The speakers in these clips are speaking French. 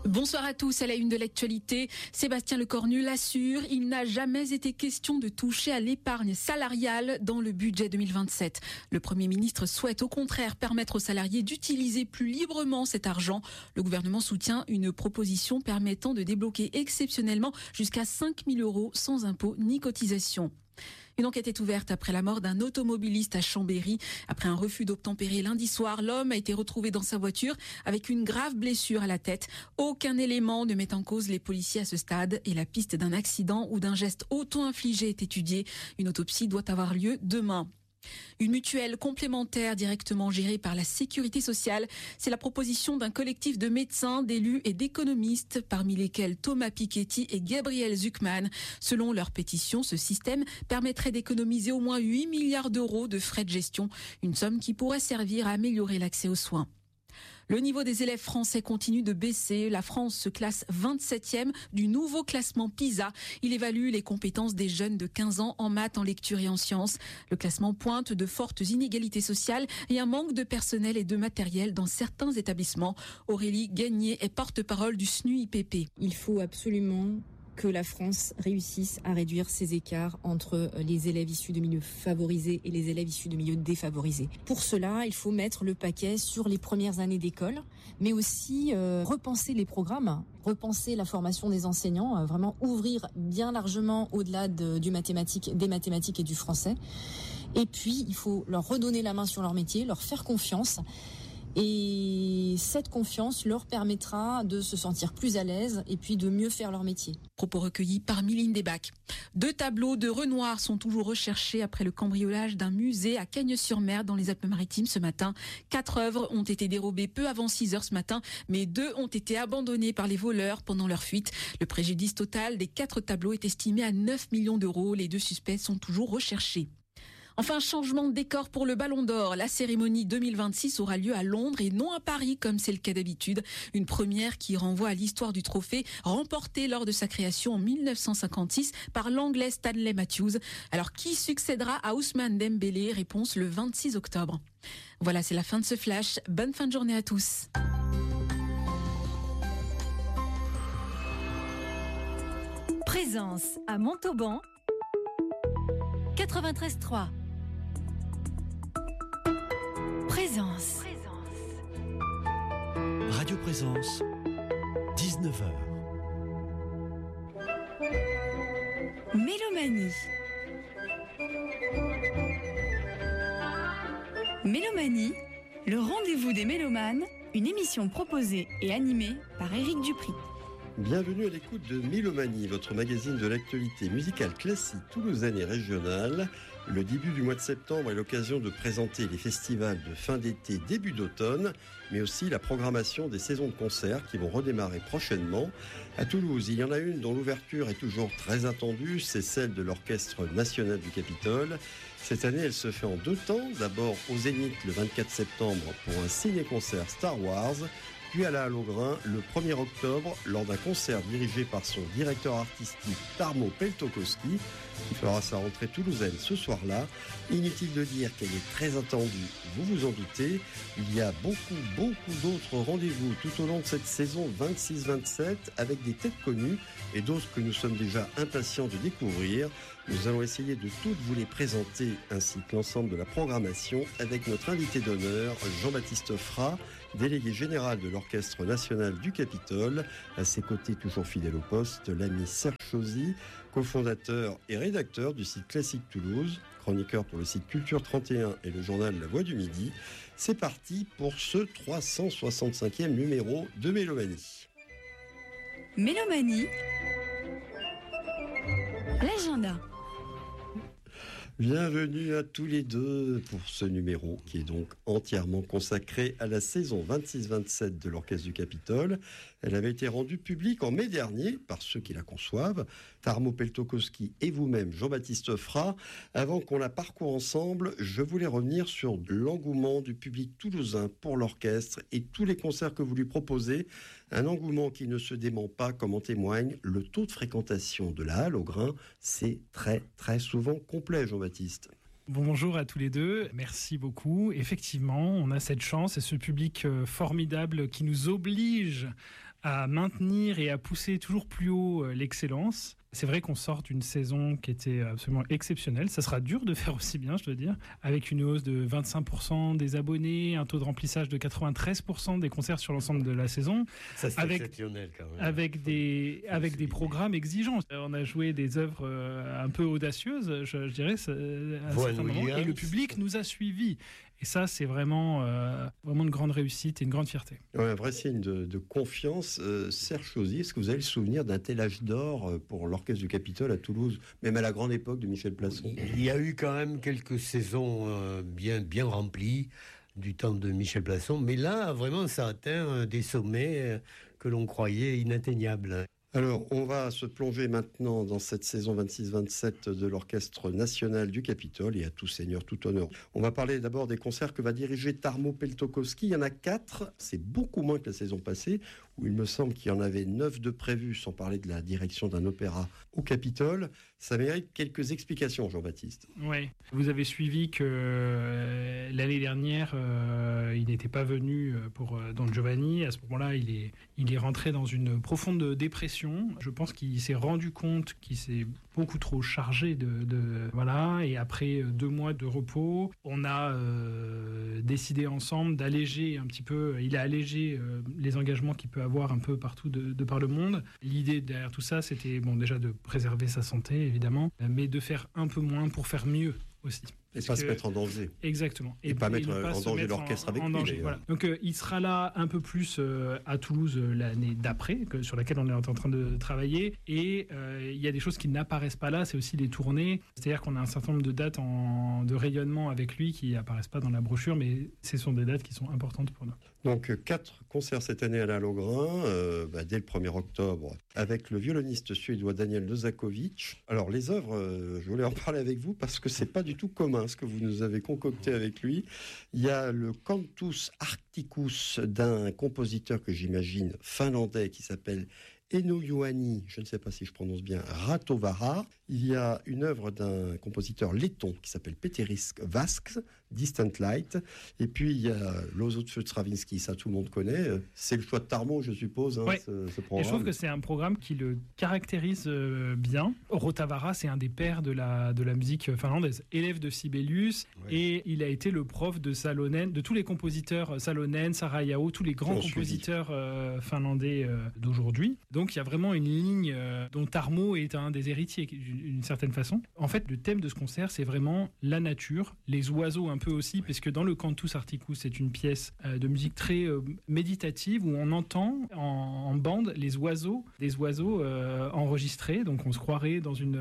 Bonsoir à tous. À la une de l'actualité, Sébastien Lecornu l'assure, il n'a jamais été question de toucher à l'épargne salariale dans le budget 2027. Le Premier ministre souhaite au contraire permettre aux salariés d'utiliser plus librement cet argent. Le gouvernement soutient une proposition permettant de débloquer exceptionnellement jusqu'à 5 000 € sans impôt ni cotisation. Une enquête est ouverte après la mort d'un automobiliste à Chambéry. Après un refus d'obtempérer lundi soir, l'homme a été retrouvé dans sa voiture avec une grave blessure à la tête. Aucun élément ne met en cause les policiers à ce stade et la piste d'un accident ou d'un geste auto-infligé est étudiée. Une autopsie doit avoir lieu demain. Une mutuelle complémentaire directement gérée par la Sécurité sociale, c'est la proposition d'un collectif de médecins, d'élus et d'économistes, parmi lesquels Thomas Piketty et Gabriel Zucman. Selon leur pétition, ce système permettrait d'économiser au moins 8 milliards d'euros de frais de gestion, une somme qui pourrait servir à améliorer l'accès aux soins. Le niveau des élèves français continue de baisser. La France se classe 27e du nouveau classement PISA. Il évalue les compétences des jeunes de 15 ans en maths, en lecture et en sciences. Le classement pointe de fortes inégalités sociales et un manque de personnel et de matériel dans certains établissements. Aurélie Gagné est porte-parole du SNU-IPP. Il faut absolument que la France réussisse à réduire ces écarts entre les élèves issus de milieux favorisés et les élèves issus de milieux défavorisés. Pour cela, il faut mettre le paquet sur les premières années d'école, mais aussi repenser les programmes, repenser la formation des enseignants, vraiment ouvrir bien largement au-delà des mathématiques et du français. Et puis, il faut leur redonner la main sur leur métier, leur faire confiance. Et cette confiance leur permettra de se sentir plus à l'aise et puis de mieux faire leur métier. Propos recueillis par Miline Desbacs. 2 tableaux de Renoir sont toujours recherchés après le cambriolage d'un musée à Cagnes-sur-Mer dans les Alpes-Maritimes ce matin. 4 œuvres ont été dérobées peu avant 6 heures ce matin, mais 2 ont été abandonnées par les voleurs pendant leur fuite. Le préjudice total des 4 tableaux est estimé à 9 millions d'euros. Les 2 suspects sont toujours recherchés. Enfin, changement de décor pour le Ballon d'Or. La cérémonie 2026 aura lieu à Londres et non à Paris comme c'est le cas d'habitude. Une première qui renvoie à l'histoire du trophée remporté lors de sa création en 1956 par l'Anglais Stanley Matthews. Alors qui succédera à Ousmane Dembélé? Réponse le 26 octobre. Voilà, c'est la fin de ce flash. Bonne fin de journée à tous. Présence à Montauban 93.3. Présence. Radio Présence, 19h. Mélomanie. Mélomanie, le rendez-vous des mélomanes, une émission proposée et animée par Éric Dupri. Bienvenue à l'écoute de Mélomanie, votre magazine de l'actualité musicale classique toulousaine et régionale. Le début du mois de septembre est l'occasion de présenter les festivals de fin d'été, début d'automne, mais aussi la programmation des saisons de concerts qui vont redémarrer prochainement. À Toulouse, il y en a une dont l'ouverture est toujours très attendue, c'est celle de l'Orchestre national du Capitole. Cette année, elle se fait en 2 temps. D'abord au Zénith le 24 septembre pour un ciné-concert Star Wars, puis à la Halle aux Grains le 1er octobre lors d'un concert dirigé par son directeur artistique Tarmo Peltokoski, qui fera sa rentrée toulousaine ce soir-là. Inutile de dire qu'elle est très attendue, vous vous en doutez. Il y a beaucoup d'autres rendez-vous tout au long de cette saison 26-27 avec des têtes connues et d'autres que nous sommes déjà impatients de découvrir. Nous allons essayer de toutes vous les présenter ainsi que l'ensemble de la programmation avec notre invité d'honneur Jean-Baptiste Frat, délégué général de l'Orchestre national du Capitole. À ses côtés, toujours fidèle au poste, l'ami Serge Chauzy, cofondateur et rédacteur du site Classique Toulouse, chroniqueur pour le site Culture 31 et le journal La Voix du Midi. C'est parti pour ce 365e numéro de Mélomanie. Mélomanie, l'agenda. Bienvenue à tous les deux pour ce numéro qui est donc entièrement consacré à la saison 26-27 de l'Orchestre du Capitole. Elle avait été rendue publique en mai dernier par ceux qui la conçoivent, Tarmo Peltokoski et vous-même, Jean-Baptiste Frat. Avant qu'on la parcourt ensemble, je voulais revenir sur l'engouement du public toulousain pour l'orchestre et tous les concerts que vous lui proposez. Un engouement qui ne se dément pas, comme en témoigne le taux de fréquentation de la Halle aux Grains. C'est très souvent complet, Jean-Baptiste. Bonjour à tous les deux, merci beaucoup. Effectivement, on a cette chance et ce public formidable qui nous oblige à maintenir et à pousser toujours plus haut l'excellence. C'est vrai qu'on sort d'une saison qui était absolument exceptionnelle. Ça sera dur de faire aussi bien, je dois dire, avec une hausse de 25% des abonnés, un taux de remplissage de 93% des concerts sur l'ensemble de la saison. Ça, c'est exceptionnel quand même. Avec des programmes exigeants. On a joué des œuvres un peu audacieuses, je dirais, à un certain moment, et le public nous a suivis. Et ça, c'est vraiment une grande réussite et une grande fierté. Ouais, un vrai signe de confiance. Serge Chauzy, est-ce que vous avez le souvenir d'un tel âge d'or pour l'Orchestre du Capitole à Toulouse, même à la grande époque de Michel Plasson? Il y a eu quand même quelques saisons bien remplies du temps de Michel Plasson, mais là, vraiment, ça atteint des sommets que l'on croyait inatteignables. Alors, on va se plonger maintenant dans cette saison 26-27 de l'Orchestre National du Capitole, et à tout seigneur, tout honneur. On va parler d'abord des concerts que va diriger Tarmo Peltokoski. Il y en a 4, c'est beaucoup moins que la saison passée, où il me semble qu'il y en avait 9 de prévus, sans parler de la direction d'un opéra au Capitole. Ça mérite quelques explications, Jean-Baptiste. Oui, vous avez suivi que l'année dernière, il n'était pas venu pour Don Giovanni. À ce moment-là, il est rentré dans une profonde dépression. Je pense qu'il s'est rendu compte qu'il s'est beaucoup trop chargé voilà. Et après 2 mois de repos, on a décidé ensemble d'alléger un petit peu. Il a allégé les engagements qu'il peut avoir un peu partout de par le monde. L'idée derrière tout ça, c'était déjà de préserver sa santé, évidemment, mais de faire un peu moins pour faire mieux aussi. Et pas se mettre en danger. Exactement. Et pas mettre en danger l'orchestre avec lui. Voilà. Donc il sera là un peu plus à Toulouse l'année d'après, sur laquelle on est en train de travailler. Et il y a des choses qui n'apparaissent pas là, c'est aussi les tournées. C'est-à-dire qu'on a un certain nombre de dates de rayonnement avec lui qui n'apparaissent pas dans la brochure, mais ce sont des dates qui sont importantes pour nous. Donc 4 concerts cette année à la Logrin, dès le 1er octobre, avec le violoniste suédois Daniel Nozakovic. Alors les œuvres, je voulais en parler avec vous parce que c'est pas du tout commun ce que vous nous avez concocté avec lui. Il y a le Cantus Arcticus d'un compositeur que j'imagine finlandais qui s'appelle Eno Juhani, je ne sais pas si je prononce bien, Ratovara. Il y a une œuvre d'un compositeur letton qui s'appelle Peteris Vasks, Distant Light. Et puis il y a L'Oiseau de feu de Stravinsky, ça tout le monde connaît. C'est le choix de Tarmo, je suppose, ouais. ce programme. Et je trouve que c'est un programme qui le caractérise bien. Ratovara, c'est un des pères de la musique finlandaise, élève de Sibelius, ouais. Et il a été le prof de Salonen, de tous les compositeurs, Salonen, Sarajao, tous les grands compositeurs finlandais d'aujourd'hui. Donc il y a vraiment une ligne dont Tarmo est un des héritiers, d'une certaine façon. En fait, le thème de ce concert, c'est vraiment la nature, les oiseaux un peu aussi, parce que dans le Cantus Arcticus, c'est une pièce de musique très méditative où on entend en bande des oiseaux enregistrés. Donc on se croirait dans une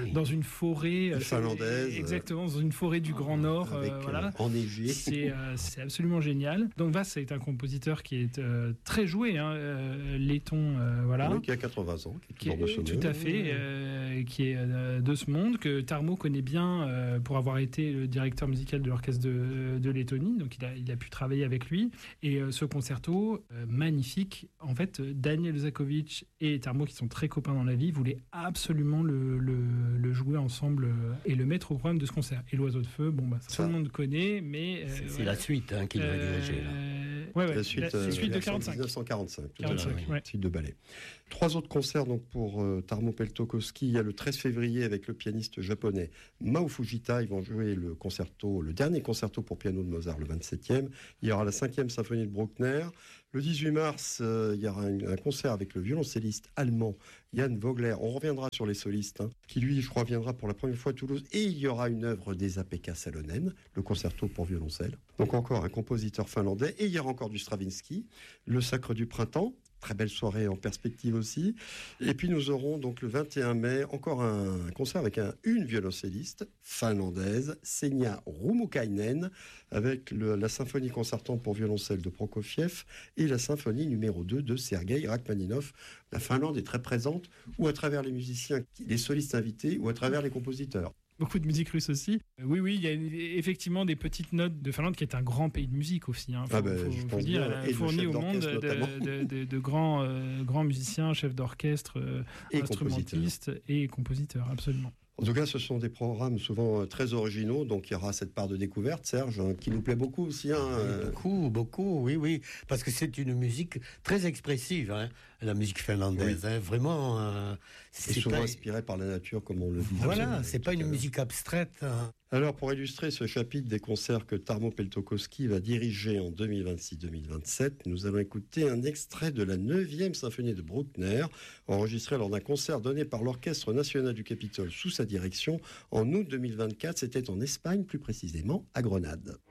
forêt finlandaise. Exactement, dans une forêt du Grand Nord. Voilà. Enneigé. C'est absolument génial. Donc Vas, c'est un compositeur qui est très joué, letton, voilà. Oui, qui a 80 ans, qui est toujours de ce monde. Tout à fait, qui est de ce monde, que Tarmo connaît bien pour avoir été le directeur musical de l'orchestre de Lettonie, donc il a pu travailler avec lui. Et ce concerto, magnifique, en fait, Daniel Nozakovic et Tarmo, qui sont très copains dans la vie, voulaient absolument le jouer ensemble et le mettre au programme de ce concert. Et L'Oiseau de feu, tout le monde connaît, mais... c'est la suite qu'il va diriger, là. La suite de 45. 1945, tout à l'heure, suite de ballet. 3 autres concerts donc pour Tarmo Peltokoski. Il y a le 13 février avec le pianiste japonais Mao Fujita. Ils vont jouer le dernier concerto pour piano de Mozart, le 27e. Il y aura la 5e symphonie de Bruckner. Le 18 mars, il y aura un concert avec le violoncelliste allemand Jan Vogler. On reviendra sur les solistes, qui lui, je crois, viendra pour la première fois à Toulouse. Et il y aura une œuvre d'Esa-Pekka Salonen, le concerto pour violoncelle. Donc encore un compositeur finlandais. Et il y aura encore du Stravinsky, le Sacre du printemps. Très belle soirée en perspective aussi. Et puis nous aurons donc le 21 mai encore un concert avec une violoncelliste finlandaise, Senja Rummukainen, avec la symphonie concertante pour violoncelle de Prokofiev et la symphonie numéro 2 de Sergei Rachmaninov. La Finlande est très présente, ou à travers les musiciens, les solistes invités, ou à travers les compositeurs. Beaucoup de musique russe aussi. Oui, il y a effectivement des petites notes de Finlande, qui est un grand pays de musique aussi. Faut dire, elle a fourni au monde de grands musiciens, chefs d'orchestre, instrumentistes et compositeurs, absolument. En tout cas, ce sont des programmes souvent très originaux, donc il y aura cette part de découverte, Serge, qui nous plaît beaucoup aussi. Beaucoup, oui, parce que c'est une musique très expressive, la musique finlandaise, vraiment. C'est souvent inspiré par la nature, comme on le dit. Voilà, c'est pas une musique abstraite. Alors, pour illustrer ce chapitre des concerts que Tarmo Peltokoski va diriger en 2026-2027, nous allons écouter un extrait de la 9e symphonie de Bruckner, enregistré lors d'un concert donné par l'Orchestre national du Capitole sous sa direction en août 2024. C'était en Espagne, plus précisément à Grenade.